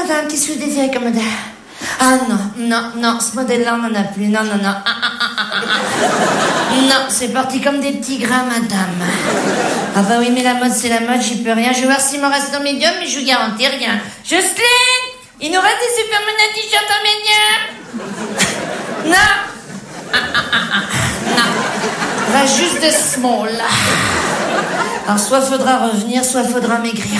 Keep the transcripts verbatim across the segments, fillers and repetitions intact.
madame, qu'est-ce que vous désirez comme modèle? Ah non, non, non, ce modèle-là, on n'en a plus. Non, non, non. Ah, ah, ah, ah, ah. Non, c'est parti comme des petits grains, madame. Ah bah oui, mais la mode, c'est la mode, j'y peux rien. Je vais voir s'il me reste en médium, mais je vous garantis rien. Jocelyne, il nous reste des Superman à t-shirt en médium? Non. Ah, ah, ah, ah. Non. Va juste de small. Alors, soit faudra revenir, soit faudra maigrir.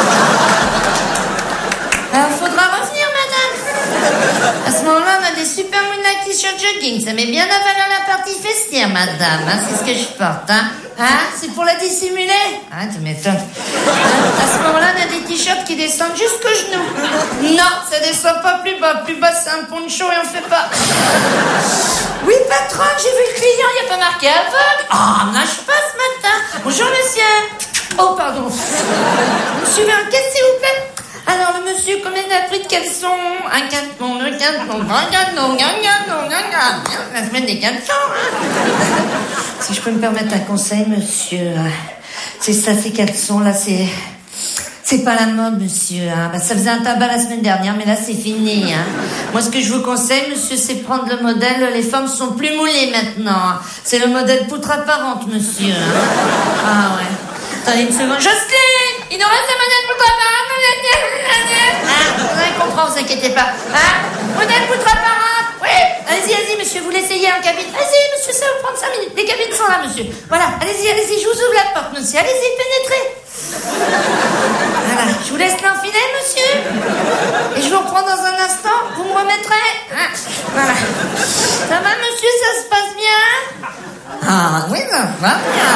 Alors, faudra revenir, madame. À ce moment-là, on a des super moonlight t-shirt jogging. Ça met bien à valeur la partie fessière, madame. Hein, c'est ce que je porte, hein. Hein, c'est pour la dissimuler. Ah, tu m'étonnes. À ce moment-là, on a des t-shirts qui descendent jusqu'aux genoux. Non, ça descend pas plus bas. Plus bas, c'est un poncho et on fait pas. Oui, patron, j'ai vu le client. Il n'y a pas marqué aveugle. Oh, nage pas ce matin. Bonjour, monsieur. Oh, pardon. Monsieur veut un caisse, s'il vous plaît? Alors, le monsieur, combien il a pris de caleçons? Un caleçon, deux caleçons, trois caleçons, un caleçon, un caleçon. La semaine des caleçons, hein. Si je peux me permettre un conseil, monsieur. C'est ça, ces caleçons-là, c'est... C'est pas la mode, monsieur. Hein. Bah, ça faisait un tabac la semaine dernière, mais là, c'est fini. Hein. Moi, ce que je vous conseille, monsieur, c'est prendre le modèle... Les formes sont plus moulées, maintenant. C'est le modèle poutre apparente, monsieur. Hein. Ah, ouais. Attendez une seconde. Jocelyne, il nous reste un modèle poutre apparente. Hein, vous allez comprendre, vous inquiétez pas. Hein, modèle poutre apparente. Oui. Allez-y, allez-y, monsieur, vous l'essayez en cabine. Allez-y, monsieur, ça va vous prendre cinq minutes. Les cabines sont là, monsieur. Voilà, allez-y, allez-y, je vous ouvre la porte, monsieur. Allez-y, pénétrez. Voilà, je vous laisse l'enfiler, monsieur. Et je vous reprends dans un instant. Vous me remettrez. Hein, voilà. Ça va, monsieur, ça se passe bien? Ah, oui, ça va bien.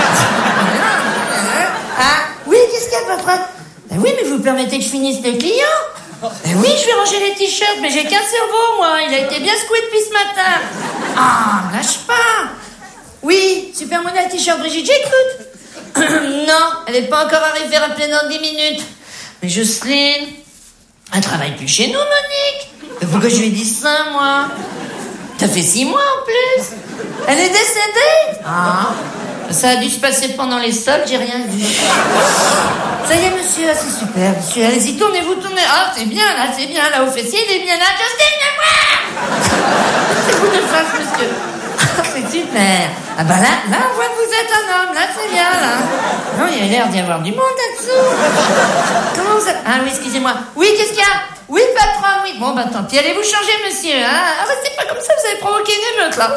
Ah, oui, qu'est-ce qu'il y a, patron? Ben oui, mais vous permettez que je finisse le client? Ben oui, je vais ranger les t-shirts, mais j'ai qu'un cerveau, moi. Il a été bien secoué depuis ce matin. Ah, lâche pas. Oui, super modèle t-shirt Brigitte, j'écoute. Non, elle n'est pas encore arrivée, rappelez dans dix minutes. Mais Jocelyne, elle travaille plus chez nous, Monique. Mais pourquoi je lui ai dit ça, moi? Ça fait six mois en plus. Elle est décédée. Ah, ça a dû se passer pendant les soldes, j'ai rien vu. Ça y est, monsieur, là, c'est super, monsieur. Allez-y, tournez-vous, tournez. Ah, c'est bien, là, c'est bien, là, au fessier, il est bien là. Jocelyne, viens voir. C'est vous de face, monsieur. Ah, c'est super. Ah, bah là, là, on voit que vous êtes un homme, là, c'est bien, là. Non, il y a l'air d'y avoir du monde là-dessous. Comment vous êtes? Ah, oui, excusez-moi. Oui, qu'est-ce qu'il y a? Oui, patron, oui. Bon, bah, tant pis, allez vous changer, monsieur, hein. Restez pas comme ça, vous avez provoqué une émeute, là.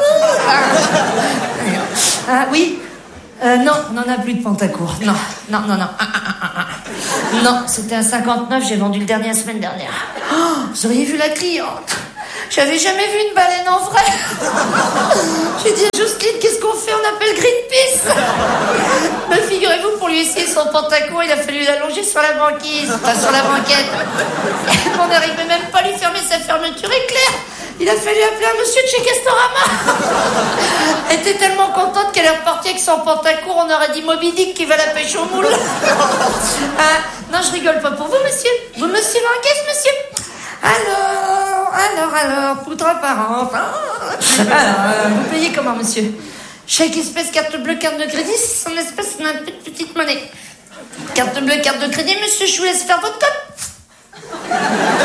Ah, oui. Euh, non, on n'en a plus de Pantacourt. Non, non, non, non. Ah, ah, ah, ah. Non, c'était un cinquante-neuf, j'ai vendu le dernier la semaine dernière. Oh, vous auriez vu la cliente. J'avais jamais vu une baleine en vrai. J'ai dit à Jocelyne, qu'est-ce qu'on fait? On appelle Greenpeace. Mais figurez-vous, pour lui essayer son Pantacourt, il a fallu l'allonger sur la banquise, enfin sur la banquette. On n'arrivait même pas à lui fermer sa fermeture éclair. Il a fallu appeler un monsieur de chez Castorama. Elle était tellement contente qu'elle est repartie avec son Pantacourt, on aurait dit Moby Dick qui va la pêche au moule. Ah, non, je rigole pas pour vous, monsieur. Vous me suivez en caisse, monsieur? Alors, alors, alors, poutre apparente. Alors, vous payez comment, monsieur? Chèque espèce, carte bleue, carte de crédit, c'est en espèce, ma petite monnaie. Carte bleue, carte de crédit, monsieur, je vous laisse faire votre code.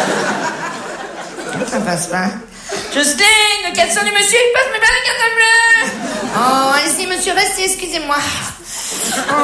Ça passe pas. Jocelyne, le caleçon du monsieur, il passe, mais pas la carte bleue. Oh, allez-y, monsieur, restez, excusez-moi. Oh,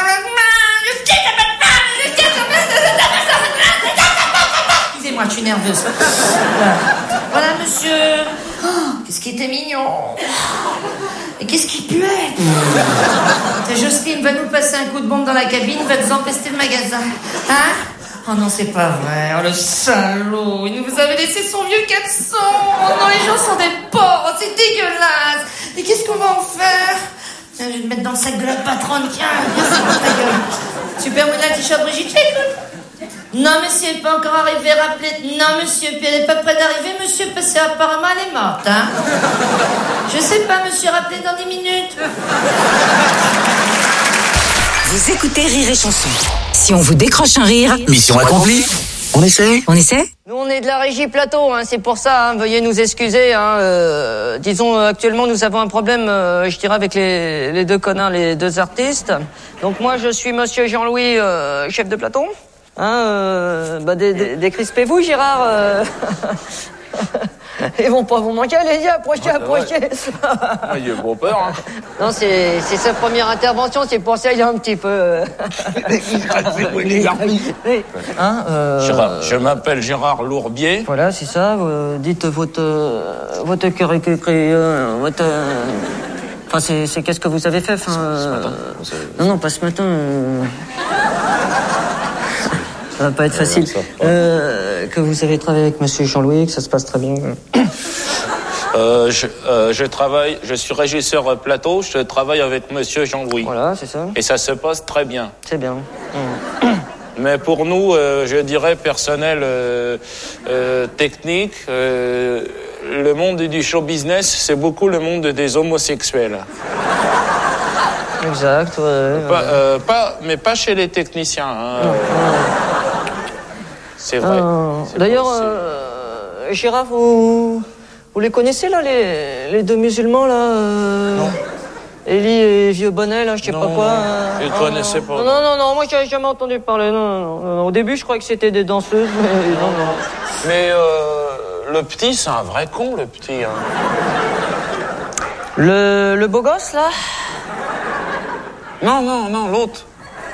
excusez-moi, je suis nerveuse. Voilà, voilà monsieur. Oh, qu'est-ce qui était mignon. Et qu'est-ce qui puait. Jocelyne va nous passer un coup de bombe dans la cabine, va nous empester le magasin. Hein? Oh non, c'est pas vrai. Oh, le salaud. Il nous avait laissé son vieux caleçon. Oh non, les gens sont des porcs. C'est dégueulasse. Et qu'est-ce qu'on va en faire? Tiens, je vais te mettre dans le sac de la patronne. Tiens, merci pour ta gueule. Super modèle t-shirt Brigitte, écoute. Non, monsieur, elle n'est pas encore arrivée. Rappelez. Non, monsieur, puis elle n'est pas près d'arriver, monsieur, parce qu'apparemment, elle est morte, hein. Je sais pas, monsieur, rappelez dans dix minutes. Vous écoutez Rire et Chanson. Si on vous décroche un rire... Mission accomplie. On essaie On essaie Nous, on est de la régie plateau, hein, c'est pour ça, hein, veuillez nous excuser. Hein, euh, disons, euh, actuellement, nous avons un problème, euh, je dirais, avec les, les deux connards, les deux artistes. Donc moi, je suis monsieur Jean-Louis, euh, chef de plateau. Hein, euh, bah, dé- dé- décrispez-vous, Gérard. Euh... Ils vont pas vous manquer, allez-y, approchez, Ouais, approchez. Ah, il a bon peur, hein. Non, c'est c'est sa première intervention, c'est pour ça qu'il est un petit peu... hein, euh... Gérard, je m'appelle Gérard Lourbier. Voilà, c'est ça, vous dites votre... euh, votre curriculum, euh, votre... euh, Enfin, c'est c'est qu'est-ce que vous avez fait, enfin... Ce euh, matin. Non, non, pas ce matin. euh, Ça va pas être facile. ça, Euh, que vous avez travaillé avec Monsieur Jean-Louis, que ça se passe très bien. Euh, je, euh, je travaille, je suis régisseur plateau, je travaille avec Monsieur Jean-Louis. Voilà, c'est ça. Et ça se passe très bien. C'est bien. Mais pour nous, euh, je dirais personnel, euh, euh, technique, euh, le monde du show business, c'est beaucoup le monde des homosexuels. Exact, ouais. ouais. Pas, euh, pas, mais pas chez les techniciens. Hein. C'est vrai. Euh, C'est D'ailleurs, pas- c'est- euh, Gérard, vous, vous les connaissez, là, les, les deux musulmans, là euh, Non. Élie et Vieux Bonnet, là, je sais Non, pas quoi. non, euh, je les ah, connaissais pas. Non, non, non, non, moi, j'avais jamais entendu parler. Non, non, non, non. Au début, je croyais que c'était des danseuses, mais non, non. Mais euh, le petit, c'est un vrai con, le petit. Hein. Le, le beau gosse, là? Non, non, non, l'autre.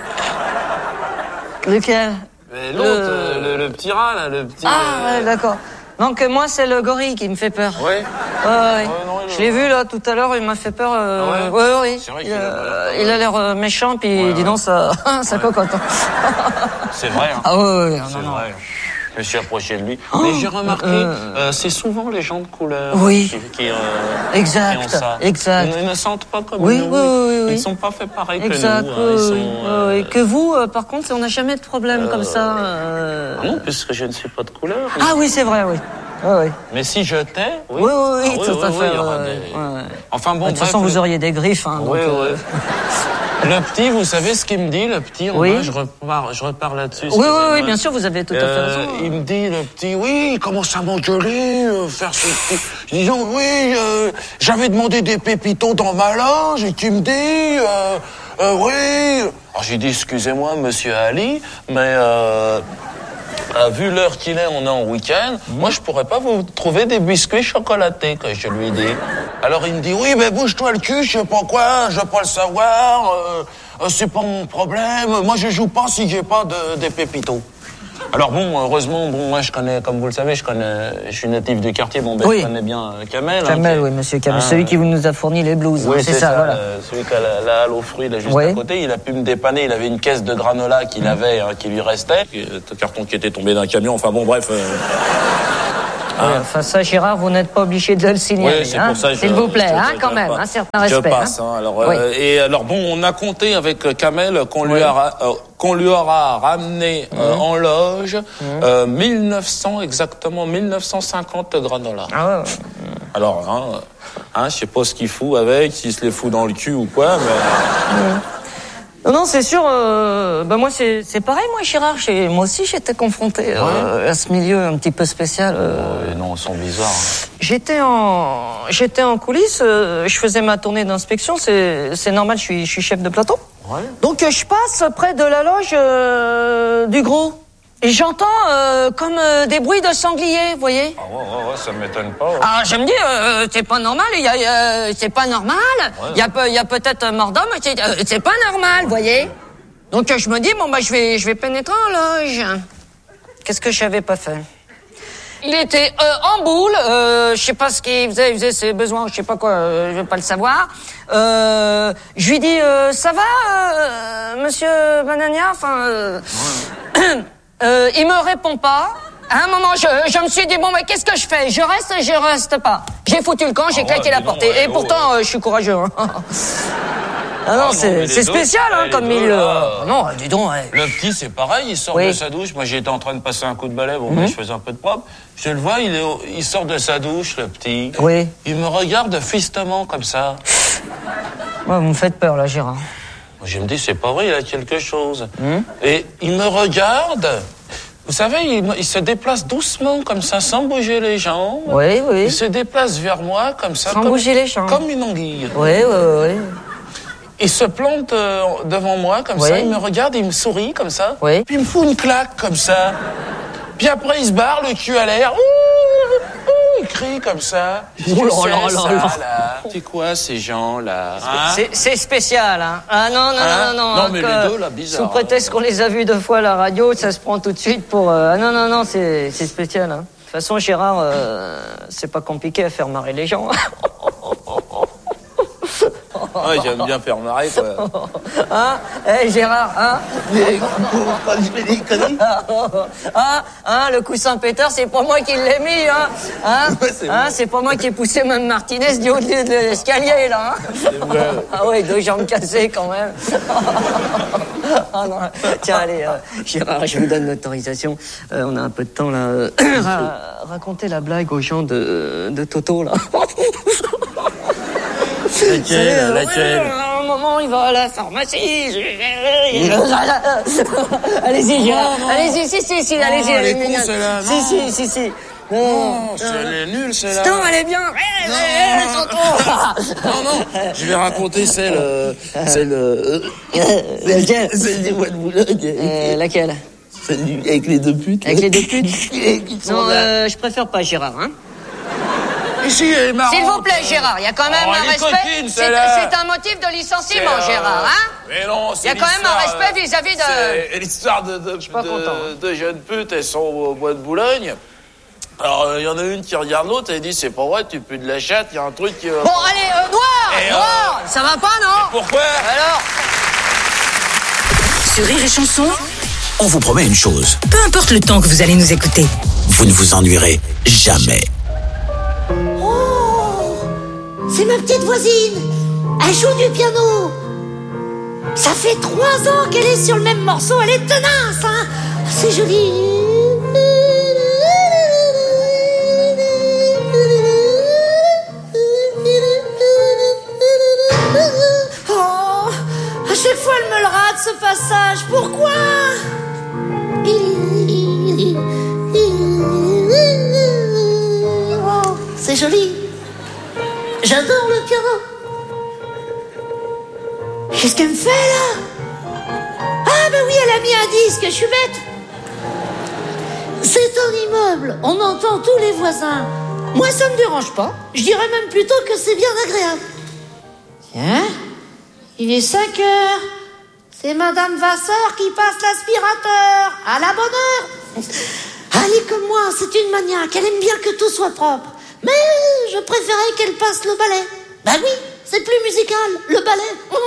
Lequel? Mais l'autre, Le- euh, le... Le, petit rat, là, le petit... Ah, euh, ouais, d'accord. Donc, euh, moi, c'est le gorille qui me fait peur. Ouais. Ouais, ouais. non, il- Je l'ai vu là tout à l'heure, il m'a fait peur. Euh... Ah ouais, ouais ouais, C'est vrai il, qu'il a euh, l'air- il a l'air euh, méchant, puis Ouais, dis ouais. donc, ça, ça cocotte. C'est vrai, hein. Ah ouais, ouais, C'est non, non. vrai. Je me suis approché de lui. Mais j'ai remarqué, euh, euh, c'est souvent les gens de couleur Oui. qui, qui, euh, Exact, qui ont ça. exact. Ils ne sentent pas comme Oui, nous. oui, oui, Ils oui. ne sont pas faits pareil Exact, que nous. hein. Ils oui, sont, oui, euh, oui. Que vous, euh, par contre, on n'a jamais de problème comme ça. euh. Ah non, puisque je ne suis pas de couleur. Ah oui, c'est vrai, oui. Ouais, ouais. Mais si je tais, oui. Oui, oui, oui, Ah tout à fait. il y aura ouais, des- ouais, ouais. Enfin bon, De toute bref, façon, le- vous auriez des griffes. Hein, Oui, donc, euh, oui. Le petit, vous savez ce qu'il me dit, le petit, en Oui. bas, je repars, je repars là-dessus. Oui, oui, oui, excusez-moi. bien sûr, vous avez tout à fait Euh, raison. il me dit, le petit, oui, il commence à m'engueuler, euh, faire ce petit... Je dis, non, oui, euh, j'avais demandé des pépitos dans ma loge, et tu me dis, euh, euh, oui... Alors j'ai dit, excusez-moi, monsieur Ali, mais... Euh, euh, vu l'heure qu'il est, on est en week-end, moi je pourrais pas vous trouver des biscuits chocolatés, que je lui ai dit. Alors il me dit, oui, mais bouge-toi le cul, je sais pas quoi, je veux pas le savoir, euh, euh, c'est pas mon problème, moi je joue pas si j'ai pas de, des pépitos. Alors bon, heureusement, bon, moi je connais, comme vous le savez, je connais, je suis natif du quartier, bon, ben, Oui. je connais bien euh, Kamel. hein, Kamel, qui est- oui, monsieur Kamel, hein, celui qui vous nous a fourni les blues. oui, hein, c'est ça, voilà. euh, celui qui a la, la halle aux fruits là juste Oui. à côté, il a pu me dépanner, il avait une caisse de granola qu'il avait, hein, qui lui restait, un carton qui était tombé d'un camion, enfin bon, bref. euh, Oui, enfin, ça, Gérard, vous n'êtes pas obligé de le signaler. Oui, c'est hein. pour ça que je- S'il vous plaît, je- hein, je- quand je même, passe. un certain Je respect. passe, hein. hein, alors, Oui. euh, et alors bon, on a compté avec euh, Kamel qu'on lui, Oui. a ra- euh, qu'on lui aura ramené euh, en loge euh, mille neuf cents, exactement mille neuf cent cinquante granola. Ah ouais, ouais. Alors, hein, hein, je sais pas ce qu'il fout avec, s'il se les fout dans le cul ou quoi, mais... Non, non, c'est sûr. Euh, bah moi, c'est c'est pareil, moi, Gérard. j'ai- Moi aussi, j'étais confronté euh, à ce milieu un petit peu spécial. euh. Euh, non, ils sont bizarres. hein. J'étais en j'étais en coulisses. euh, je faisais ma tournée d'inspection. C'est c'est normal. Je suis je suis chef de plateau. Ouais. Donc euh, je passe près de la loge euh, du gros. Et j'entends euh, comme euh, des bruits de sangliers, vous voyez. Ah ouais, ouais, ouais, ça m'étonne pas. ouais. Alors je me dis, euh, c'est pas normal, il y a, euh, c'est pas normal. Il y a, peu- il y a peut-être un mort d'homme, c'est, euh, c'est pas normal, vous voyez. Donc euh, je me dis, bon bah je vais, je vais pénétrer en loge. Qu'est-ce que j'avais pas fait? Il était euh, en boule, euh, je sais pas ce qu'il faisait, il faisait ses besoins, je sais pas quoi, euh, je veux pas le savoir. Euh, je lui dis, euh, ça va, euh, monsieur Banania, enfin. Euh, Euh, il me répond pas. À un moment, je, je me suis dit, bon, mais qu'est-ce que je fais? Je reste, je reste pas. J'ai foutu le camp, j'ai Ah claqué ouais, la dis donc, porte. Et, ouais, et oh, pourtant, ouais. euh, je suis courageux. Hein. Ah non, non, c'est, mais les c'est deux, spécial, hein, les comme deux, il... là, euh, non, dis donc, ouais. Le petit, c'est pareil, il sort Oui. de sa douche. Moi, j'étais en train de passer un coup de balai, bon, ben, je faisais un peu de propre. Je le vois, il, est au- il sort de sa douche, le petit. Oui. Il me regarde fistement comme ça. Ouais, vous me faites peur, là, Gérard. Je me dis, c'est pas vrai, il a quelque chose. Et il me regarde. Vous savez, il, me- il se déplace doucement comme ça, sans bouger les jambes. Oui, oui. Il se déplace vers moi comme ça. Sans comme, bouger les jambes. Comme une anguille. Oui, oui, oui. il se plante euh, devant moi, comme Oui. ça, il me regarde, il me sourit, comme ça. Oui. Puis il me fout une claque, comme ça. Puis après, il se barre, le cul à l'air. Ouh, ouh, il crie comme ça. Oh là Qu'est-ce que là c'est, là ça, là. là C'est quoi, ces gens-là hein C'est- C'est spécial, hein. Ah non, non, Hein non, non. Non, hein, mais que- les deux, là, bizarre, Sous prétexte hein. qu'on les a vus deux fois à la radio, ça se prend tout de suite pour... euh, Ah non, non, non, c'est c'est spécial, hein. De toute façon, Gérard, euh, c'est pas compliqué à faire marrer les gens. Ouais, j'aime bien faire marrer, quoi. Hein? Eh, Gérard, hein? Mais pourquoi je fais des conneries? Ah, hein, le coussin pétard, c'est pas moi qui l'ai mis, hein? Hein? Ouais, c'est Hein, vrai. c'est pas moi qui ai poussé même Martinez du haut de de l'escalier, là, hein? vrai. Ah ouais, deux jambes cassées, quand même. Ah non, tiens, allez, euh, Gérard, je vous donne l'autorisation. Euh, on a un peu de temps, là. Euh, ra- racontez la blague aux gens de, de Toto, là. Laquelle, laquelle À un moment, il va à la pharmacie. Allez-y, Gérard. Non, non. Allez-y, si, si, si, allez-y. elle est est con, mignonne. celle-là, Si, non. si, si, si. Non, Non, c'est- elle est nulle, celle-là. non, elle est bien. Eh, eh, eh, Toto. Non, non, je vais raconter celle... euh, celle... euh, Laquelle Celle des mois de Boulogne. Euh, Laquelle Celle du- avec les deux putes. Avec les deux putes Qui sont Non, là. euh, je préfère pas, Gérard, hein. Ici, elle est marrante. S'il vous plaît, Gérard, il y a quand même Oh, un elle est respect. coquine, C'est celle-là. c'est un motif de C'est, licenciement, euh, Gérard, hein. Mais non, c'est Il y a quand même un l'histoire, respect euh, vis-à-vis de- C'est l'histoire de, de, pas de- content. de jeunes putes, elles sont au bois de Boulogne. Alors, il y en a une qui regarde l'autre, elle dit, c'est pas vrai, tu pues de la chatte, il y a un truc qui... va Bon, pas. allez, euh, Noir, Et, euh, Noir, ça va pas, non Pourquoi Alors Sur Rire et Chanson, On vous promet une chose, peu importe le temps que vous allez nous écouter. vous ne vous ennuierez jamais. Oh, c'est ma petite voisine. Elle joue du piano. Ça fait trois ans qu'elle est sur le même morceau. Elle est tenace, hein. C'est joli. Oh, à chaque fois elle me le rate ce passage. Pourquoi? Oh, c'est joli. J'adore le piano. Qu'est-ce qu'elle me fait là? Ah ben oui, elle a mis un disque, je suis bête. C'est un immeuble, on entend tous les voisins. Moi ça me dérange pas. Je dirais même plutôt que c'est bien agréable. Tiens, il est cinq heures. C'est Madame Vasseur qui passe l'aspirateur. À la bonne heure. Elle est comme moi, c'est une maniaque. Elle aime bien que tout soit propre. Mais je préférais qu'elle passe le balai. Ben oui, c'est plus musical, le balai.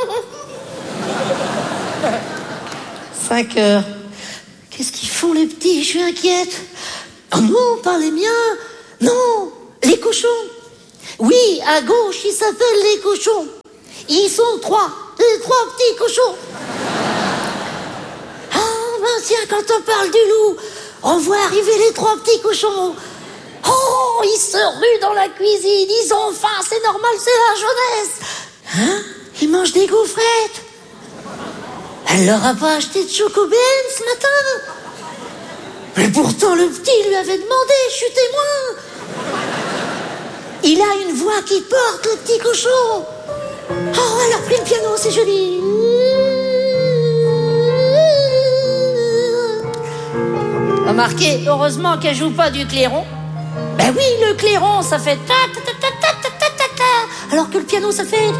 Cinq heures. Qu'est-ce qu'ils font les petits? Je suis inquiète. Oh non, pas les miens. Non, les cochons. Oui, à gauche, ils s'appellent les cochons. Ils sont trois. Les trois petits cochons. Ah, ben tiens, quand on parle du loup, on voit arriver les trois petits cochons. Oh, ils se ruent dans la cuisine. Ils ont faim, c'est normal, c'est la jeunesse. Hein? Ils mangent des gaufrettes. Elle leur a pas acheté de chocobel ce matin. Mais pourtant, le petit lui avait demandé, je suis témoin. Il a une voix qui porte, le petit cochon. Oh, elle a pris le piano, c'est joli. Remarquez, heureusement qu'elle joue pas du clairon. Ben oui, le clairon, ça fait ta ta ta ta ta ta ta ta ta, alors que le piano, ça fait...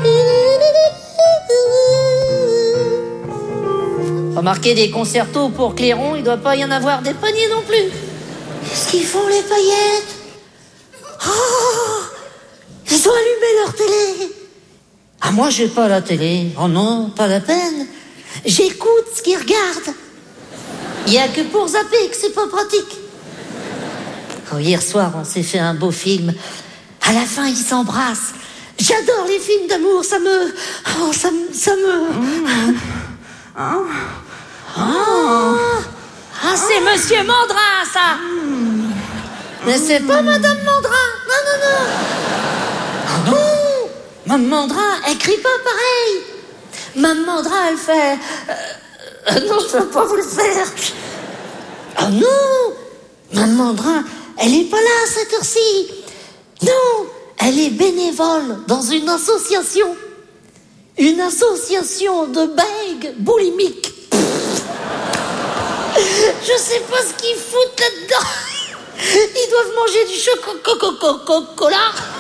Remarquez, des concertos pour clairon, il doit pas y en avoir des paniers non plus. Qu'est-ce qu'ils font, les paillettes? Oh, ils ont allumé leur télé. Ah, moi, j'ai pas la télé. Oh non, pas la peine. J'écoute ce qu'ils regardent. Il y a que pour zapper que c'est pas pratique. Oh, hier soir, on s'est fait un beau film. À la fin, ils s'embrassent. J'adore les films d'amour, ça me... Oh, ça me... Ça me... Mmh. Oh. Oh. Ah, c'est Monsieur Mandrin, ça. Mmh. Mais c'est pas Madame Mandrin. Non, non, non. Ah non. Mme Mandrin, elle crie pas pareil. Mme Mandrin, elle fait... Euh, euh, non, je peux pas vous le faire. Oh non. Mme Mandrin, elle est pas là à cette heure-ci. Non, elle est bénévole dans une association. une association de bègues boulimiques. Je sais pas ce qu'ils foutent là-dedans. Ils doivent manger du chocolat.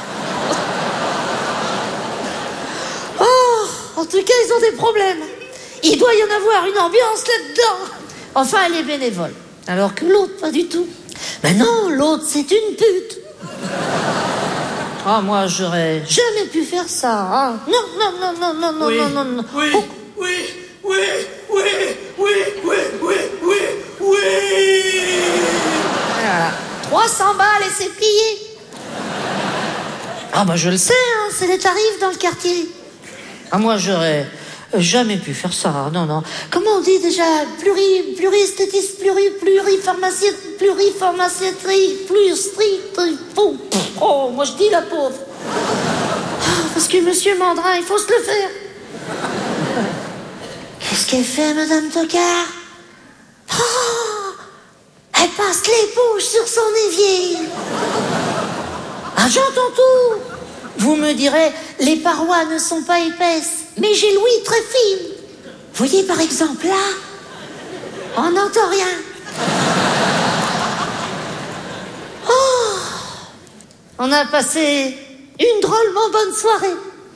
Oh, en tout cas, ils ont des problèmes. Il doit y en avoir une ambiance là-dedans. Enfin, elle est bénévole. Alors que l'autre, pas du tout. Mais non, l'autre, c'est une pute. Ah, moi, j'aurais jamais pu faire ça. Hein. Non, non, non, non, non, non, oui, non, non, non. Oui, oh. oui, oui, oui, oui, oui, oui, oui, oui. Voilà. trois cents balles et c'est plié. Ah, bah, je le sais, hein, c'est les tarifs dans le quartier. Ah, moi, j'aurais jamais pu faire ça. Non, non. Comment on dit déjà? Pluri, pluriesthétiste, pluri, pluripharmacie, pluripharmacieterie, plus strict. Oh, moi je dis la pauvre. Oh, parce que monsieur Mandrin, il faut se le faire. Qu'est-ce qu'elle fait, madame Tocard? Oh, elle passe l'éponge sur son évier. Ah, j'entends tout. Vous me direz, les parois ne sont pas épaisses, mais j'ai l'ouïe très fine. Voyez par exemple là, on n'entend rien. Oh, on a passé une drôlement bonne soirée.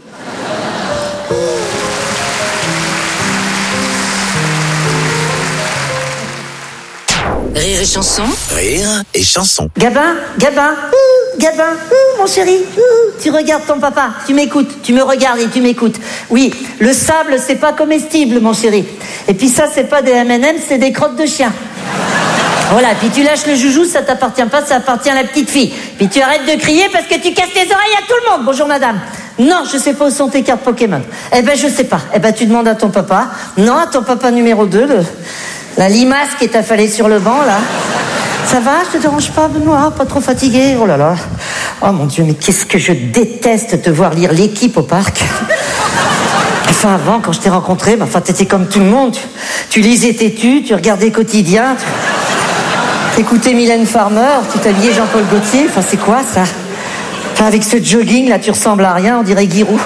Rire et chanson. Rire et chanson. Gabin, Gabin, ouh, Gabin, ouh, mon chéri, ouh, tu regardes ton papa, tu m'écoutes, tu me regardes et tu m'écoutes. Oui, le sable, c'est pas comestible, mon chéri. Et puis ça, c'est pas des M and M, c'est des crottes de chien. Voilà, puis tu lâches le joujou, ça t'appartient pas, ça appartient à la petite fille. Puis tu arrêtes de crier parce que tu casses les oreilles à tout le monde. Bonjour madame. Non, je sais pas où sont tes cartes Pokémon. Eh ben, je sais pas. Eh ben, tu demandes à ton papa. Non, à ton papa numéro deux, le... la limace qui est affalée sur le banc, là. Ça va, je te dérange pas, Benoît? Pas trop fatigué? Oh là là. Oh mon Dieu, mais qu'est-ce que je déteste te voir lire L'équipe au parc. Enfin, avant, quand je t'ai rencontré, bah, enfin, t'étais comme tout le monde. Tu, tu lisais Tétu, tu regardais Quotidien, tu écoutais Mylène Farmer, tu t'habillais Jean-Paul Gaultier. Enfin, c'est quoi, ça? Enfin, avec ce jogging, là, tu ressembles à rien, on dirait Giroud.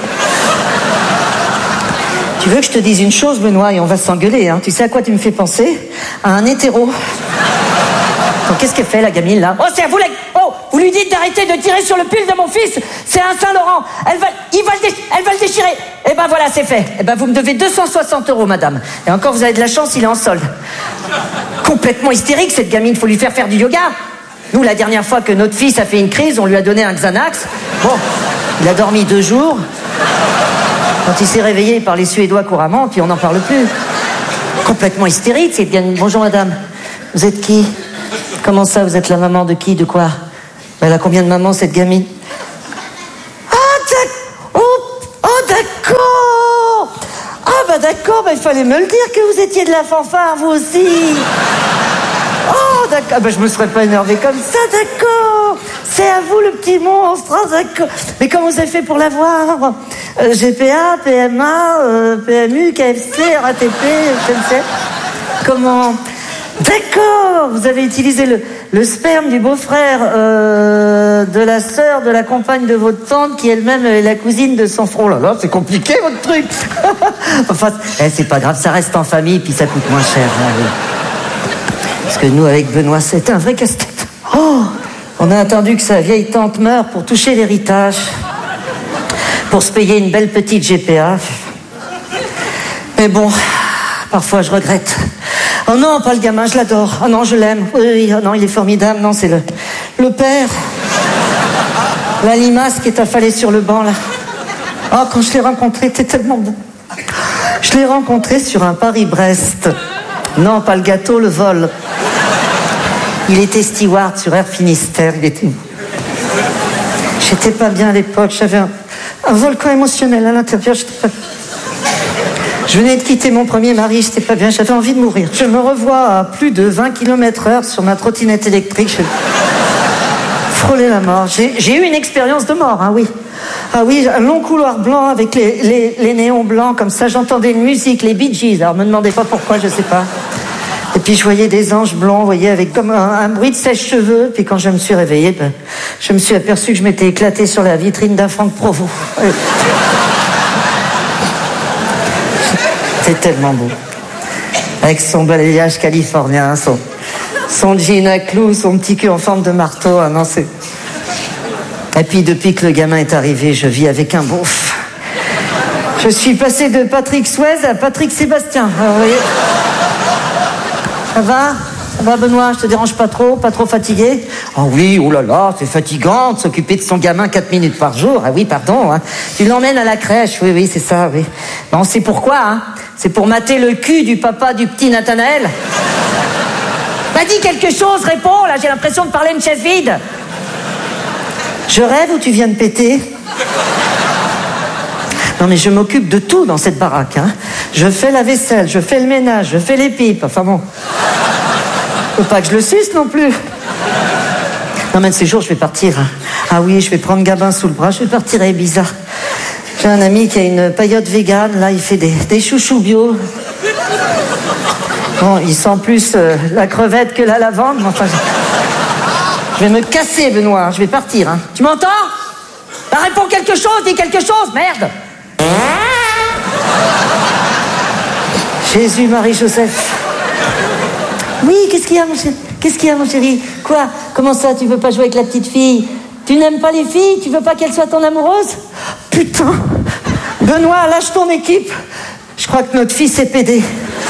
Tu veux que je te dise une chose, Benoît, et on va s'engueuler, hein? Tu sais à quoi tu me fais penser? À un hétéro. Donc, qu'est-ce qu'elle fait, la gamine, là? Oh, c'est à vous, la... Oh, vous lui dites d'arrêter de tirer sur le pull de mon fils. C'est un Saint-Laurent. Elle va... Il va le dé... Elle va le déchirer. Eh ben, voilà, c'est fait. Eh ben, vous me devez deux cent soixante euros, madame. Et encore, vous avez de la chance, il est en solde. Complètement hystérique, cette gamine. Faut lui faire faire du yoga. Nous, la dernière fois que notre fils a fait une crise, on lui a donné un Xanax. Bon, il a dormi deux jours. Quand il s'est réveillé, il parlait suédois couramment, puis on n'en parle plus. Complètement hystérique, cette gamine. Bonjour, madame. Vous êtes qui? Comment ça, vous êtes la maman de qui? De quoi? Elle a combien de mamans, cette gamine? Ah, d'accord. Oh, oh, d'accord. Ah, bah d'accord, bah, il fallait me le dire que vous étiez de la fanfare, vous aussi. Oh, d'accord. Bah, je me serais pas énervée comme ça, d'accord. C'est à vous, le petit monstre, oh, d'accord. Mais comment vous avez fait pour l'avoir? euh, G P A, P M A, euh, P M U, K F C, R A T P, S N C F. Comment? D'accord, vous avez utilisé le, le sperme du beau-frère euh, de la sœur de la compagne de votre tante qui elle-même est la cousine de son frère. Oh là là, c'est compliqué votre truc. Enfin, eh, c'est pas grave, ça reste en famille puis ça coûte moins cher. Hein, oui. Parce que nous, avec Benoît, c'est un vrai casse-tête. Oh, on a attendu que sa vieille tante meure pour toucher l'héritage, pour se payer une belle petite G P A. Mais bon, parfois je regrette. Oh non, pas le gamin, je l'adore. Oh non, je l'aime. Oui, oh non, il est formidable. Non, c'est le, le père. La limace qui est affalée sur le banc, là. Oh, quand je l'ai rencontré, t'es tellement bon. Je l'ai rencontré sur un Paris-Brest. Non, pas le gâteau, le vol. Il était steward sur Air Finistère. Il était... J'étais pas bien à l'époque. J'avais un, un volcan émotionnel à l'intérieur. J'étais pas... Je venais de quitter mon premier mari, j'étais pas bien, j'avais envie de mourir. Je me revois à plus de vingt kilomètres heure sur ma trottinette électrique. Je frôlais la mort. J'ai, j'ai eu une expérience de mort, hein, oui. Ah oui, un long couloir blanc avec les, les, les néons blancs, comme ça, j'entendais une musique, les Bee Gees. Alors, me demandez pas pourquoi, je sais pas. Et puis, je voyais des anges blancs, vous voyez, avec comme un, un bruit de sèche-cheveux. Puis, quand je me suis réveillée, ben, je me suis aperçu que je m'étais éclatée sur la vitrine d'un Franck Provost. C'est tellement beau. Avec son balayage californien, son, son jean à clous, son petit cul en forme de marteau. Ah non, c'est... Et puis, depuis que le gamin est arrivé, je vis avec un beauf. Je suis passé de Patrick Swayze à Patrick Sébastien. Alors, vous voyez... Ça va ? Ça va, Benoît? Je te dérange pas trop? Pas trop fatigué? Oh oui, oh là là, c'est fatigant de s'occuper de son gamin quatre minutes par jour. Ah oui, pardon. Hein. Tu l'emmènes à la crèche, oui, oui, c'est ça, oui. Bon, c'est pourquoi, hein. C'est pour mater le cul du papa du petit Nathanaël. Bah, dis quelque chose, réponds, là, j'ai l'impression de parler à une chaise vide. Je rêve ou tu viens de péter? Non, mais je m'occupe de tout dans cette baraque, hein. Je fais la vaisselle, je fais le ménage, je fais les pipes, enfin bon. Faut pas que je le suce non plus. Non, mais de ces jours, je vais partir. Hein. Ah oui, je vais prendre Gabin sous le bras, je vais partir à Ibiza. J'ai un ami qui a une paillote végane, là, il fait des, des chouchous bio. Bon, il sent plus euh, la crevette que la lavande, mais enfin... Je, je vais me casser, Benoît, je vais partir. Hein. Tu m'entends? Bah, réponds quelque chose, dis quelque chose, merde. Jésus, Marie, Joseph. Oui, qu'est-ce qu'il y a, mon chéri? Qu'est-ce qu'il y a, mon chéri? Quoi? Comment ça, tu veux pas jouer avec la petite fille? Tu n'aimes pas les filles? Tu veux pas qu'elle soit ton amoureuse? Putain! Benoît, lâche ton équipe. Je crois que notre fils est pédé.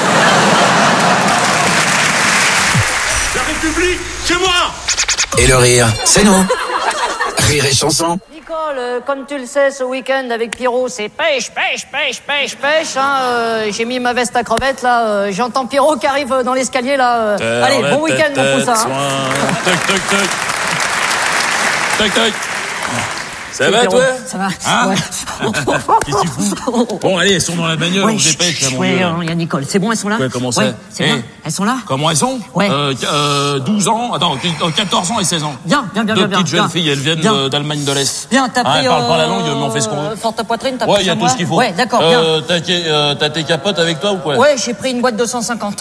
La République, c'est moi! Et le rire, c'est nous. Rire et chanson. Nicole, euh, comme tu le sais, ce week-end avec Pierrot, c'est pêche, pêche, pêche, pêche, pêche. Hein, euh, j'ai mis ma veste à crevettes, là. Euh, j'entends Pierrot qui arrive dans l'escalier, là. Euh. Allez, bon week-end, mon poussin. Hein. Toc, toc, toc. Toc, toc. Ça va, toi? Ça va. Hein? Ouais. Qu'est-ce que tu fous? Bon, allez, elles sont dans la bagnole, Ouais, on se dépêche, là, mon ouais, vieux. il y a Nicole. C'est bon, elles sont là? Ouais, comment ça? Ouais, c'est Eh. bon. Elles sont là? Comment elles sont? Ouais. Euh, euh, douze ans, attends, quatorze ans et seize ans. Bien, bien, bien, Deux bien. petites bien, jeunes filles, elles viennent bien. de- d'Allemagne de l'Est. Bien, t'as Ah, pris... elles parlent pas la euh, langue, mais on fait ce qu'on veut. Forte poitrine, t'as Ouais, pris il y a ça, tout moi ce qu'il faut. Ouais, d'accord, bien. Euh, t'as, euh, t'as tes capotes avec toi ou quoi? Ouais, j'ai pris une boîte de cent cinquante.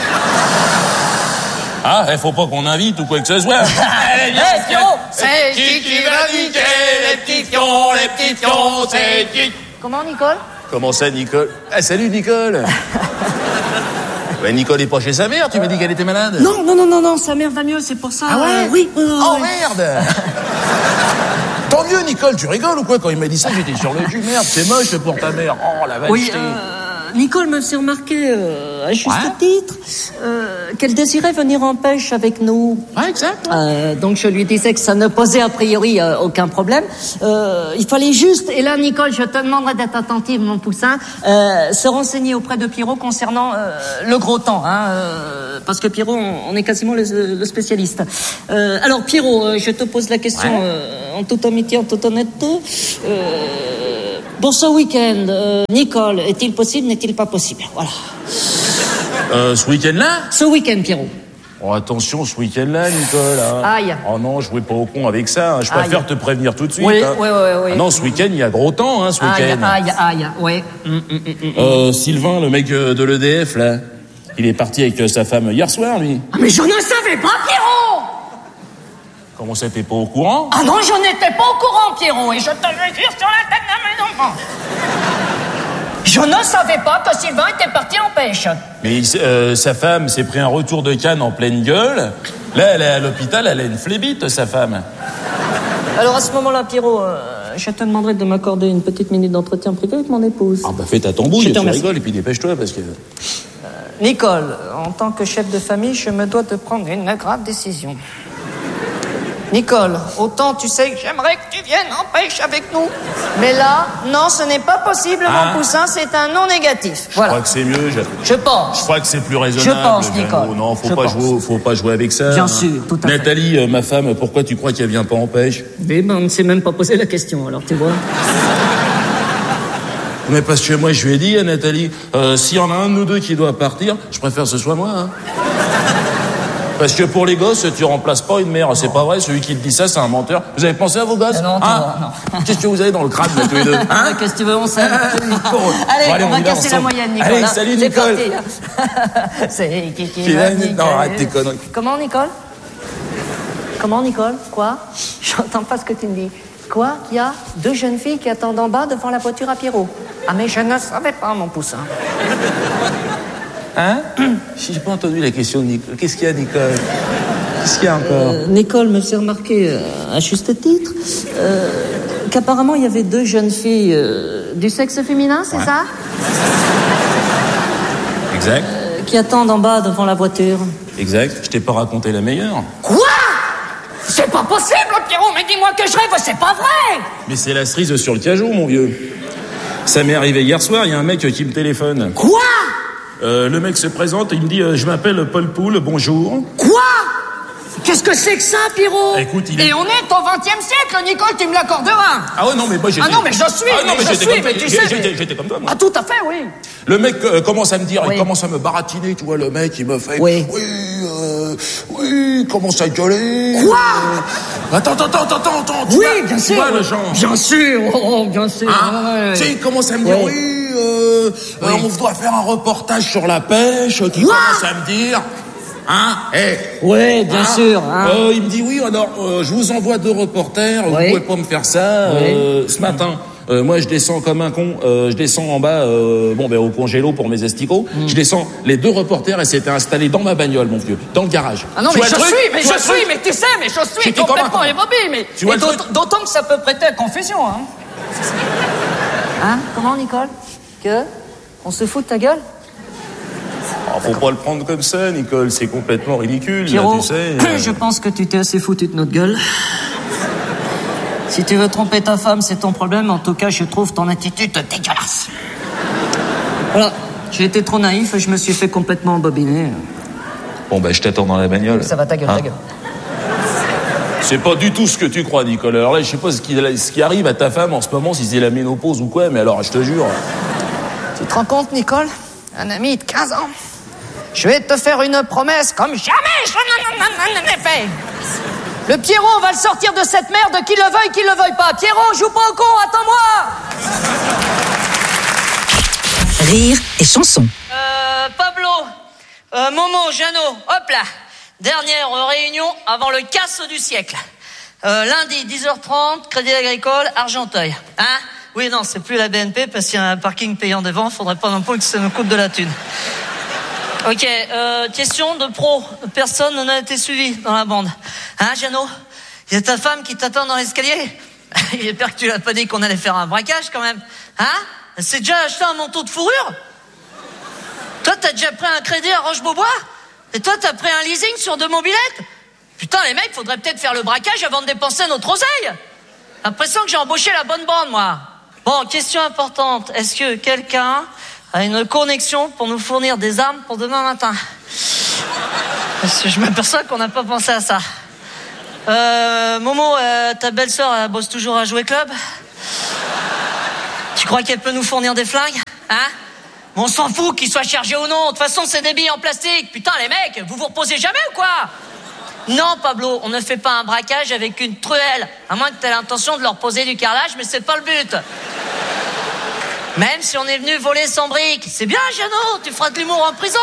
Ah, il faut pas qu'on invite ou quoi que ce soit. Allez, viens, Hey, Pierrot, c'est qui qui va niquer les petits pions, les petits pions, c'est qui? Comment, Nicole? Comment ça, Nicole? Ah, salut, Nicole. Ben, Nicole est pas chez sa mère, tu m'as dit qu'elle était malade. Non, non, non, non, non, sa mère va mieux, c'est pour ça. Ah ouais? euh, Oui, oui, oui, Oh, oui. merde. Tant mieux, Nicole, tu rigoles ou quoi? Quand il m'a dit ça, j'étais sur le cul. Merde, c'est moche pour ta mère. Oh, la vache. Oui, euh, Nicole me fait remarquer, euh, à juste Ouais. titre, euh, qu'elle désirait venir en pêche avec nous. Ouais, exact. Euh, donc je lui disais que ça ne posait a priori euh, aucun problème. Euh, il fallait juste, et là Nicole, je te demanderai d'être attentive, mon poussin, euh, se renseigner auprès de Pierrot concernant euh, le gros temps, hein, euh, parce que Pierrot, on, on est quasiment le, le spécialiste. Euh, alors Pierrot, euh, je te pose la question Ouais. euh, en toute amitié, en toute honnêteté. Euh, pour ce week-end, euh, Nicole, est-il possible, n'est-il pas possible? Voilà. Euh, ce week-end-là? Ce week-end, Pierrot. Oh, attention, ce week-end-là, Nicole. Hein. Aïe. Oh non, jouez pas au con avec ça. Hein. Je préfère Aïe. te prévenir tout de suite. Oui, hein. oui, oui, oui. Ah non, ce week-end, il y a gros temps, hein, ce Aïe, week-end. aïe, aïe, ouais. Mm, mm, mm, mm. Euh, Sylvain, le mec euh, de l'E D F, là, il est parti avec euh, sa femme hier soir, lui. Ah, mais je ne savais pas, Pierrot! Comment ça, t'es pas au courant? Ah non, je n'étais pas au courant, Pierrot, et je te le jure sur la tête de mes enfants. Je ne savais pas que Sylvain était parti en pêche. Mais il- euh, sa femme s'est pris un retour de canne en pleine gueule. Là, elle est à l'hôpital, elle a une flébite, sa femme. Alors à ce moment-là, Pierrot, euh, je te demanderai de m'accorder une petite minute d'entretien privé avec mon épouse. Ah bah fais ta Je tambouille, te tu remercie. rigoles, et puis dépêche-toi, parce que... Nicole, en tant que chef de famille, je me dois de prendre une grave décision. Nicole, autant tu sais que j'aimerais que tu viennes en pêche avec nous. Mais là, non, ce n'est pas possible, Ah. mon poussin, c'est un non négatif. Je Voilà. crois que c'est mieux, je... Je pense. Je crois que c'est plus raisonnable. Je pense, Jeannot. Nicole. Non, faut Je pas pense. jouer, faut pas jouer avec ça. Bien sûr, tout à fait. Nathalie, euh, ma femme, pourquoi tu crois qu'elle vient pas en pêche? Eh ben, on ne s'est même pas posé la question, alors tu vois. Mais parce que moi, je lui ai dit à Nathalie, euh, s'il y en a un de nous deux qui doit partir, je préfère que ce soit moi. Hein. Parce que pour les gosses, tu remplaces pas une mère. C'est pas vrai, celui qui te dit ça, c'est un menteur. Vous avez pensé à vos gosses? Euh, non, tu vois, non. Qu'est-ce que vous avez dans le crâne, là, tous les deux? Hein? Ah, qu'est-ce que tu veux, on s'aime. Allez, Bon, allez, on on va y va casser la ensemble. moyenne, Nicole. Allez, hein. salut, C'est Nicole. parti, hein. C'est qui qui Qui va va- niquer. non, arrête tes conneries. Comment, Nicole? Comment, Nicole? Quoi? J'entends pas ce que tu me dis. Quoi? Qu'il y a deux jeunes filles qui attendent en bas devant la voiture à Pierrot. Ah, mais je ne savais pas, mon poussin. Hein? J'ai pas entendu la question de Nicole. Qu'est-ce qu'il y a, Nicole? Qu'est-ce qu'il y a encore? Euh, Nicole me fait remarquer, euh, à juste titre, euh, qu'apparemment il y avait deux jeunes filles euh, du sexe féminin, c'est ouais. ça? Exact. Euh, qui attendent en bas devant la voiture. Exact. Je t'ai pas raconté la meilleure. Quoi? C'est pas possible, Pierrot, mais dis-moi que je rêve, c'est pas vrai! Mais c'est la cerise sur le cajou, mon vieux. Ça m'est arrivé hier soir, il y a un mec qui me téléphone. Quoi? Euh, le mec se présente et il me dit euh, je m'appelle Paul Poul, bonjour. Quoi? Qu'est-ce que c'est que ça, Pierrot? Écoute, il est... Et on est au vingtième siècle, Nicole, tu me l'accorderas. Ah ouais, non, mais moi j'étais... Ah non, mais je suis, ah, non, mais, mais je j'étais suis, comme... mais tu sais... J'étais, j'étais comme toi, moi. Ah, tout à fait, oui. Le mec euh, commence à me dire, oui. il commence à me baratiner, tu vois, le mec, il me fait... Oui. Oui, euh, oui, il commence à gueuler. Quoi? euh... Attends, attends, attends, attends, attends. Oui, vois, bien tu sûr. vois, le genre... Bien sûr, oh, bien sûr. Hein? Ouais. Tu sais, il commence à me dire, oui, oui, euh, oui. Euh, on doit faire un reportage sur la pêche, qui Quoi? commence à me dire... Hein? Eh. Oui, bien hein? sûr. Hein? Euh, il me dit oui, alors euh, je vous envoie deux reporters, oui. Vous pouvez pas me faire ça. Oui. Euh, ce matin, euh, moi je descends comme un con, euh, je descends en bas, euh, bon ben au congélo pour mes asticots. Mm. Je descends, les deux reporters, et s'étaient installés dans ma bagnole, mon vieux, dans le garage. Ah non, tu mais je truc, suis, mais je suis, truc mais tu sais, mais je suis J'étais complètement un... ébobé, mais tu vois et d'autant, d'autant que ça peut prêter à confusion, hein. Hein? Comment, Nicole? Que? On se fout de ta gueule? Oh, faut pas le prendre comme ça, Nicole, c'est complètement ridicule, Pierrot, là, tu sais. Euh... je pense que tu t'es assez foutu de notre gueule. Si tu veux tromper ta femme, c'est ton problème. En tout cas, je trouve ton attitude dégueulasse. Voilà, j'ai été trop naïf et je me suis fait complètement embobiner. Bon, bah, je t'attends dans la bagnole. Ça va, ta gueule, hein? ta gueule. C'est pas du tout ce que tu crois, Nicole. Alors là, je sais pas ce qui, ce qui arrive à ta femme en ce moment, si c'est la ménopause ou quoi, mais alors, je te jure... Tu te rends compte, Nicole? Un ami de quinze ans. Je vais te faire une promesse comme jamais je n'en ai fait. Le Pierrot, on va le sortir de cette merde, qu'il le veuille, qu'il le veuille pas. Pierrot, joue pas au con, attends-moi. Rire et chanson. Euh, Pablo, euh, Momo, Jeannot, hop là. Dernière réunion avant le casse du siècle. Euh, lundi, dix heures trente, Crédit Agricole, Argenteuil. Hein? Oui, non, c'est plus la B N P parce qu'il y a un parking payant devant. Faudrait pas non plus que ça nous coûte de la thune. Ok, euh, question de pro. Personne n'a été suivi dans la bande. Hein, Jeannot? Il y a ta femme qui t'attend dans l'escalier? J'espère que tu l'as pas dit qu'on allait faire un braquage quand même. Hein? Elle s'est déjà acheté un manteau de fourrure? Toi, t'as déjà pris un crédit à Roche-Beaubois? Et toi, t'as pris un leasing sur deux mobilettes? Putain, les mecs, faudrait peut-être faire le braquage avant de dépenser notre oseille. L'impression que j'ai embauché la bonne bande, moi. Bon, question importante. Est-ce que quelqu'un a une connexion pour nous fournir des armes pour demain matin? Parce que je m'aperçois qu'on n'a pas pensé à ça. Euh, Momo, euh, ta belle-sœur, elle bosse toujours à Jouer Club? Tu crois qu'elle peut nous fournir des flingues? Hein? On s'en fout qu'ils soient chargés ou non. De toute façon, c'est des billes en plastique. Putain, les mecs, vous vous reposez jamais ou quoi? Non, Pablo, on ne fait pas un braquage avec une truelle. À moins que tu aies l'intention de leur poser du carrelage, mais c'est pas le but. Même si on est venu voler sans briques. C'est bien, Jeannot, tu feras de l'humour en prison.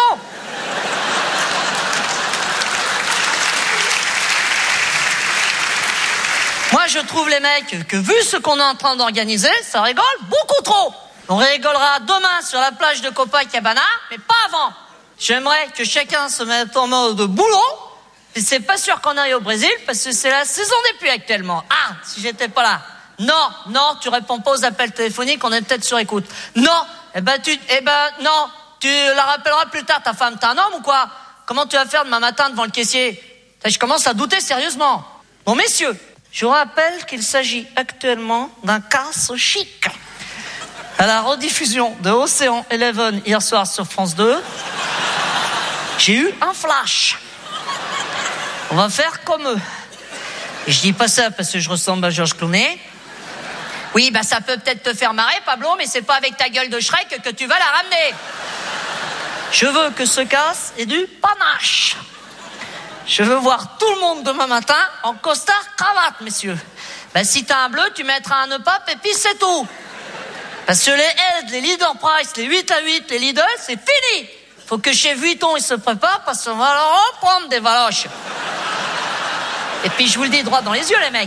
Moi, je trouve, les mecs, que vu ce qu'on est en train d'organiser, ça rigole beaucoup trop. On rigolera demain sur la plage de Copacabana, mais pas avant. J'aimerais que chacun se mette en mode boulot. Et c'est pas sûr qu'on aille au Brésil, parce que c'est la saison des pluies actuellement. Ah, si j'étais pas là. Non, non, tu réponds pas aux appels téléphoniques, on est peut-être sur écoute. Non, eh ben tu, eh ben non, tu la rappelleras plus tard, ta femme. T'es un homme ou quoi? Comment tu vas faire demain matin devant le caissier? Je commence à douter sérieusement. Bon, messieurs, je vous rappelle qu'il s'agit actuellement d'un casse chic. À la rediffusion de Océan Eleven hier soir sur France deux, j'ai eu un flash. On va faire comme eux. Et je dis pas ça parce que je ressemble à Georges Clooney. Oui, bah ça peut peut-être te faire marrer, Pablo, mais c'est pas avec ta gueule de Shrek que tu vas la ramener. Je veux que ce casse ait du panache. Je veux voir tout le monde demain matin en costard cravate, messieurs. Bah si t'as un bleu, tu mettras un nœud pape et puis c'est tout. Parce que les Ed, les Leader Price, les huit à huit, les Lidl, c'est fini. Faut que chez Vuitton, ils se préparent parce qu'on va leur en prendre des valoches. Et puis je vous le dis droit dans les yeux, les mecs, hein.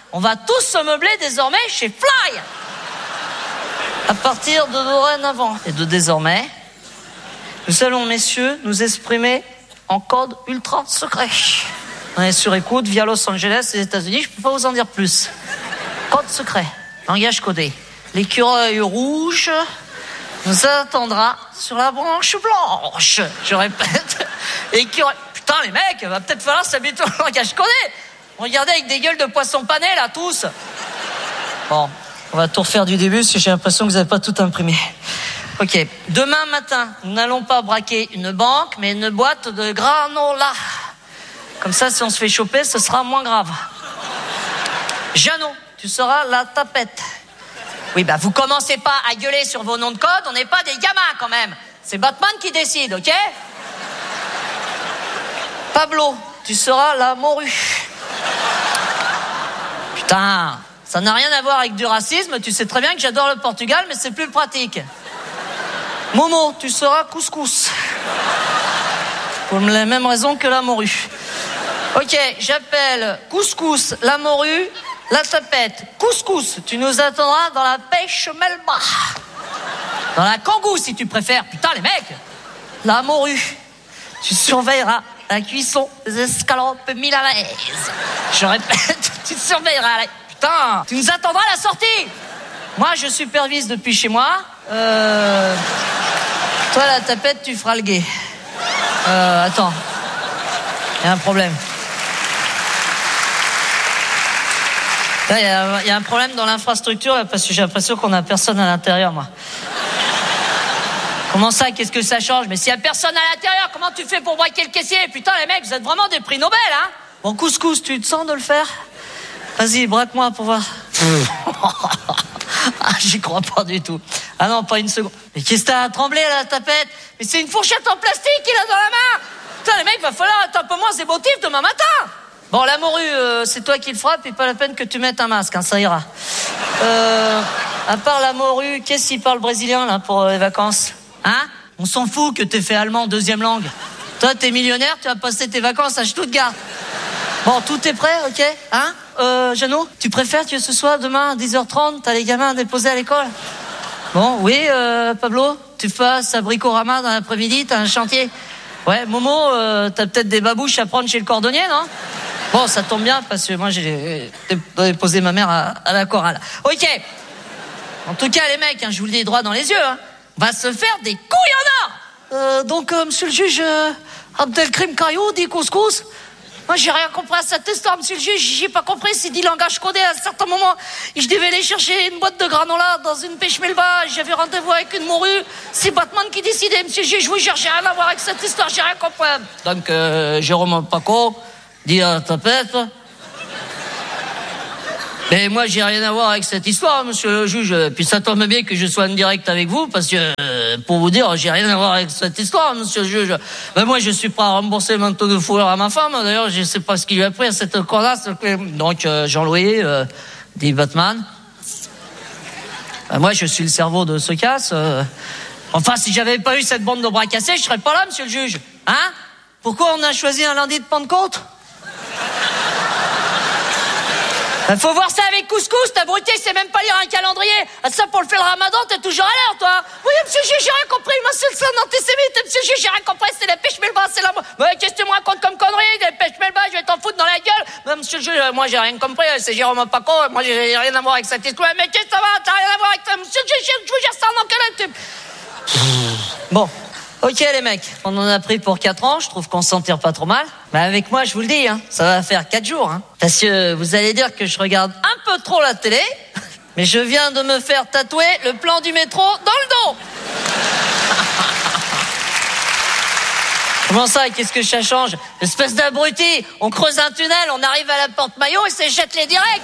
On va tous se meubler désormais chez Fly. À partir de dorénavant et de désormais, nous allons, messieurs, nous exprimer en code ultra secret. On est sur écoute via Los Angeles et les États-Unis, je peux pas vous en dire plus. Code secret, langage codé. L'écureuil rouge nous attendra sur la branche blanche. Je répète, l'écureuil... Putain, les mecs, il va peut-être falloir s'habituer au langage codé. Regardez avec des gueules de poissons panés, là, tous. Bon, on va tout refaire du début, parce que j'ai l'impression que vous n'avez pas tout imprimé. Ok, demain matin, nous n'allons pas braquer une banque, mais une boîte de granola. Comme ça, si on se fait choper, ce sera moins grave. Jeannot, tu seras la tapette. Oui, bah vous commencez pas à gueuler sur vos noms de code, on n'est pas des gamins quand même. C'est Batman qui décide, ok? Pablo, tu seras la morue. Putain, ça n'a rien à voir avec du racisme, tu sais très bien que j'adore le Portugal, mais c'est plus pratique. Momo, tu seras couscous. Pour les mêmes raisons que la morue. Ok, j'appelle couscous la morue, la tapette. Couscous, tu nous attendras dans la pêche Melba. Dans la Kangou, si tu préfères. Putain, les mecs. La morue, tu surveilleras la cuisson des escalopes milanaises. Je répète, tu surveilleras la... Putain, tu nous attendras à la sortie. Moi, je supervise depuis chez moi. Euh... Toi, la tapette, tu feras le guet. Euh, attends. Il y a un problème. Là, il y a, il y a un problème dans l'infrastructure, là, parce que j'ai l'impression qu'on a personne à l'intérieur, moi. Comment ça, qu'est-ce que ça change? Mais s'il y a personne à l'intérieur, comment tu fais pour braquer le caissier? Putain, les mecs, vous êtes vraiment des prix Nobel, hein? Bon, couscous, tu te sens de le faire? Vas-y, braque-moi pour voir. Ah, j'y crois pas du tout. Ah non, pas une seconde. Mais qu'est-ce que t'as à trembler, là, la tapette? Mais c'est une fourchette en plastique qu'il a dans la main. Putain, les mecs, va falloir être un peu moins émotif demain matin. Bon, la morue, euh, c'est toi qui le frappe et pas la peine que tu mettes un masque, hein, ça ira. Euh, à part la morue, qu'est-ce qu'il parle brésilien, là, pour euh, les vacances? Hein? On s'en fout que t'aies fait allemand deuxième langue. Toi, t'es millionnaire, tu vas passer tes vacances à Stuttgart. Bon, tout est prêt, ok? Hein? Euh, Jeannot, tu préfères que ce soit demain à dix heures trente, t'as les gamins à déposer à l'école? Bon, oui, euh, Pablo, tu fasses à Bricorama dans l'après-midi, t'as un chantier. Ouais, Momo, euh, t'as peut-être des babouches à prendre chez le cordonnier, non? Bon, ça tombe bien, parce que moi, j'ai déposé ma mère à, à la chorale. Ok. En tout cas, les mecs, hein, je vous le dis droit dans les yeux, hein, on va se faire des couilles en or. Euh, donc, euh, monsieur le juge, euh, Abdelkrim Caillou dit couscous. Moi, j'ai rien compris à cette histoire, monsieur le juge. J'ai pas compris, c'est dit langage codé à un certain moment. Je devais aller chercher une boîte de granola dans une pêche Melba. J'avais rendez-vous avec une morue. C'est Batman qui décidait, monsieur le juge. Je vous jure, j'ai rien à voir avec cette histoire, j'ai rien compris. Donc, euh, Jérôme Paco dit à la tapette. Mais moi, j'ai rien à voir avec cette histoire, monsieur le juge. Puis ça tombe bien que je sois en direct avec vous, parce que, euh, pour vous dire, j'ai rien à voir avec cette histoire, monsieur le juge. Ben moi, je suis prêt à rembourser le manteau de fourrure à ma femme. D'ailleurs, je sais pas ce qu'il lui a pris à cette connasse. Donc, euh, Jean-Louis, euh, dit Batman. Ben moi, je suis le cerveau de ce casse. Euh... Enfin, si j'avais pas eu cette bande de bras cassés, je serais pas là, monsieur le juge. Hein? Pourquoi on a choisi un lundi de Pentecôte? Il faut voir ça avec couscous, t'abruté, c'est même pas lire un calendrier. Ah, ça, pour le faire le ramadan, t'es toujours à l'heure, toi. Oui, monsieur le juge, j'ai rien compris. Moi, c'est un antisémite. Monsieur le juge, j'ai rien compris. C'est la pêche Melba, c'est la... Ouais, qu'est-ce que tu me racontes comme connerie? Des pêches Melba, je vais t'en foutre dans la gueule. Mais monsieur le juge, moi, j'ai rien compris. C'est Jérôme Paco. Moi, j'ai rien à voir avec cette histoire. Mais qu'est-ce que ça va? T'as rien à voir avec ça? Monsieur le juge, je vous jure, ça en enculé, tu... Bon. Ok, les mecs, on en a pris pour quatre ans, je trouve qu'on s'en tire pas trop mal. Mais avec moi, je vous le dis, hein, ça va faire quatre jours. Hein, parce que vous allez dire que je regarde un peu trop la télé, mais je viens de me faire tatouer le plan du métro dans le dos. Comment ça, qu'est-ce que ça change? Espèce d'abruti, on creuse un tunnel, on arrive à la porte maillot et c'est jette les directs.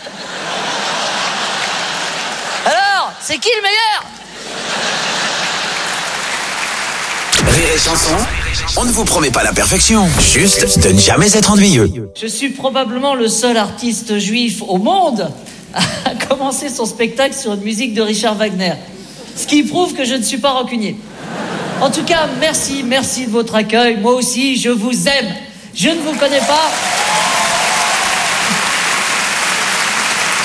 Alors, c'est qui le meilleur? Rire et chanson, on ne vous promet pas la perfection, juste de ne jamais être ennuyeux. Je suis probablement le seul artiste juif au monde à commencer son spectacle sur une musique de Richard Wagner. Ce qui prouve que je ne suis pas rancunier. En tout cas, merci, merci de votre accueil. Moi aussi, je vous aime. Je ne vous connais pas.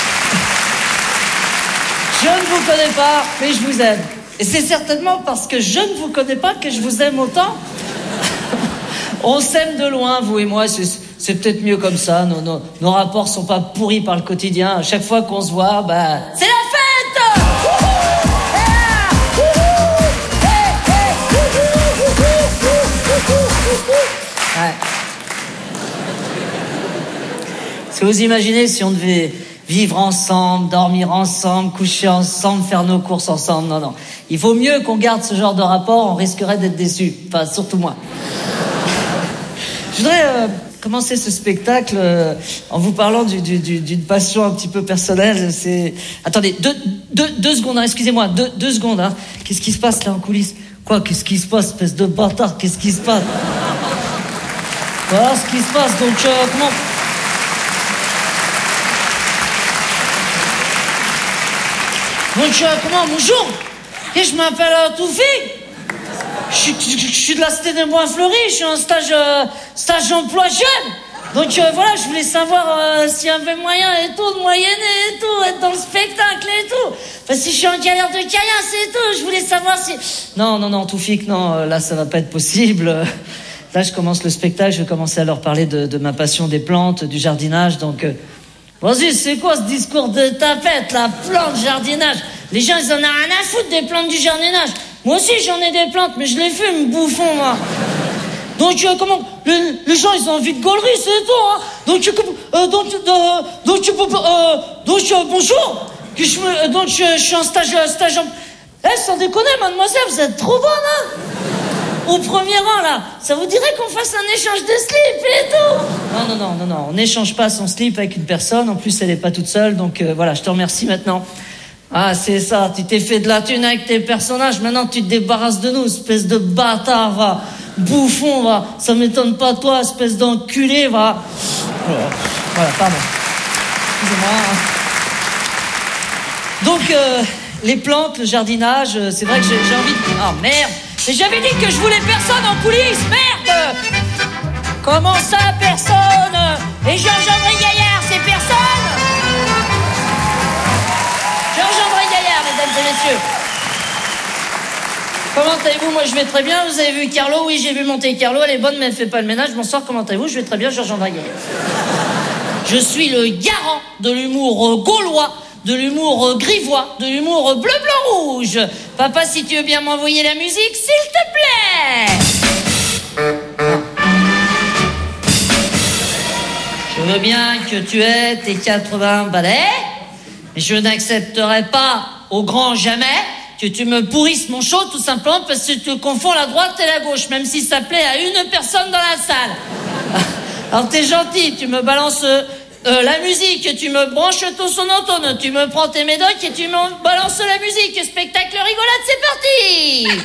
Je ne vous connais pas, mais je vous aime. Et c'est certainement parce que je ne vous connais pas que je vous aime autant. On s'aime de loin, vous et moi, c'est, c'est peut-être mieux comme ça. Nos, nos, nos rapports sont pas pourris par le quotidien. À chaque fois qu'on se voit, bah, c'est la fête. Ouais. Si vous imaginez si on devait vivre ensemble, dormir ensemble, coucher ensemble, faire nos courses ensemble, non, non. Il vaut mieux qu'on garde ce genre de rapport, on risquerait d'être déçus. Enfin, surtout moi. Je voudrais euh, commencer ce spectacle euh, en vous parlant du, du, du, d'une passion un petit peu personnelle. C'est... Attendez, deux, deux, deux secondes, hein, excusez-moi, deux, deux secondes. Hein. Qu'est-ce qui se passe là en coulisses? Quoi, qu'est-ce qui se passe, espèce de bâtard? Qu'est-ce qui se passe? Voilà ce qui se passe, donc euh, comment... Donc, euh, comment, bonjour. Et je m'appelle euh, Toufi. Je suis, je, je suis de la cité des Bois Fleuris. Je suis en stage, euh, stage d'emploi jeune. Donc, euh, voilà, je voulais savoir euh, s'il y avait moyen et tout, de moyenner et tout, être dans le spectacle et tout. Parce que si je suis en galère de caillasse et tout, je voulais savoir si... Non, non, non, Toufik, non, euh, là, ça va pas être possible. Là, je commence le spectacle, je vais commencer à leur parler de, de ma passion des plantes, du jardinage, donc... Euh, Vas-y, c'est quoi ce discours de tapette, la plante, jardinage? Les gens, ils en ont rien à foutre des plantes du jardinage. Moi aussi, j'en ai des plantes, mais je les fume, bouffon, moi. Donc, euh, comment... Les, les gens, ils ont envie de gaulerie, c'est tout, hein. Donc, euh, donc, euh, donc, euh, donc, euh, bonjour. Que je me, donc, je, je suis en stage, stage en... Eh, sans déconner, mademoiselle, vous êtes trop bonne, hein. Au premier rang, là, ça vous dirait qu'on fasse un échange de slip et tout? Non, non, non, non, non, on n'échange pas son slip avec une personne. En plus, elle est pas toute seule, donc euh, voilà, je te remercie maintenant. Ah, c'est ça, tu t'es fait de la thune avec tes personnages, maintenant tu te débarrasses de nous, espèce de bâtard, va. Bouffon, va. Ça m'étonne pas de toi, espèce d'enculé, va. Voilà, pardon. Excusez-moi. Donc, euh, les plantes, le jardinage, euh, c'est vrai que j'ai, j'ai envie de... Ah, merde. Mais j'avais dit que je voulais personne en coulisses, merde! Comment ça, personne? Et Georges-André Gaillard, c'est personne? Georges-André Gaillard, mesdames et messieurs. Comment allez-vous? Moi, je vais très bien. Vous avez vu Carlo? Oui, j'ai vu monter Carlo. Elle est bonne, mais elle fait pas le ménage. Bonsoir, comment allez-vous? Je vais très bien, Georges-André Gaillard. Je suis le garant de l'humour gaulois, de l'humour grivois, de l'humour bleu, blanc, rouge. Papa, si tu veux bien m'envoyer la musique, s'il te plaît. Je veux bien que tu aies tes quatre-vingts balais, mais je n'accepterai pas au grand jamais que tu me pourrisses mon show, tout simplement parce que tu confonds la droite et la gauche, même si ça plaît à une personne dans la salle. Alors t'es gentil, tu me balances... Euh, la musique, tu me branches ton sonotone, tu me prends tes médocs et tu me balances la musique. Spectacle rigolade, c'est parti!